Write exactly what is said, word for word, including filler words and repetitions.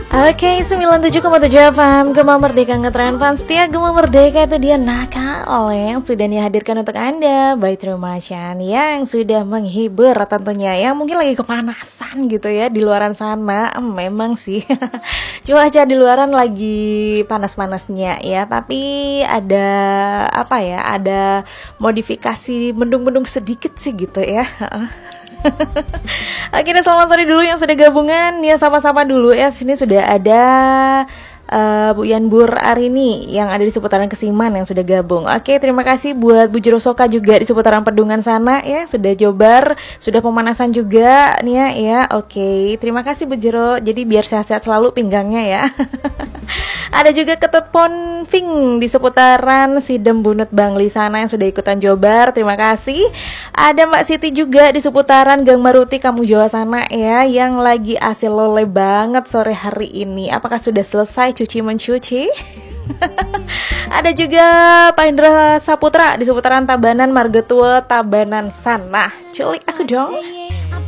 Oke, sembilan puluh tujuh koma tujuh F M Gema Merdeka ngetren fans setia Gema Merdeka itu dia nakal yang sudah dihadirkan untuk Anda by Trumashan yang sudah menghibur tentunya, yang mungkin lagi kepanasan gitu ya di luaran sana. Memang sih cuaca di luaran lagi panas-panasnya ya, tapi ada apa ya, ada modifikasi mendung-mendung sedikit sih gitu ya. Akhirnya selamat sore dulu yang sudah gabungan ya, sama-sama dulu ya. Sini sudah ada uh, Bu Yanbur Arini yang ada di seputaran Kesiman yang sudah gabung. Oke, terima kasih buat Bu Jerosoka juga di seputaran Pedungan sana ya, sudah Jobar, sudah pemanasan juga nih ya, ya. Oke, terima kasih Bu Jero. Jadi biar sehat-sehat selalu pinggangnya ya. Ada juga Ketut Ponfing di seputaran Sidem Bunut Bangli sana yang sudah ikutan Jobar, terima kasih. Ada Mbak Siti juga di seputaran Gang Maruti Kamu Jawa sana ya, yang lagi asil lole banget sore hari ini. Apakah sudah selesai cuci mencuci? Ada juga Pak Indra Saputra di seputaran Tabanan Margatua Tabanan sana. Culik aku dong.